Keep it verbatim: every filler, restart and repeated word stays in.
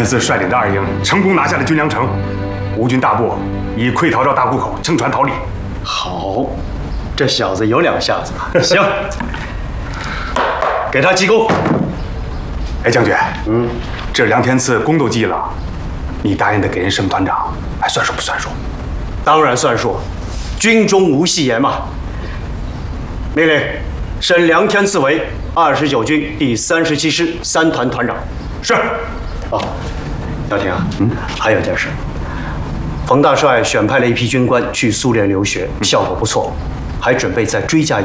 次率领的二营成功拿下了军粮城，吴军大部已溃逃到大沽口，乘船逃离。 好，这小子有两下子。行，给他记功。 哎，将军，嗯，这梁天赐功都记了，你答应的给人升团长，还算数不算数？ 当然算数，军中无戏言嘛。命令，升梁天赐为二十九军第三十七师三团团长。 是。 哦，小婷啊，嗯，还有件事，冯大帅选派了一批军官去苏联留学，效果不错，还准备再追加。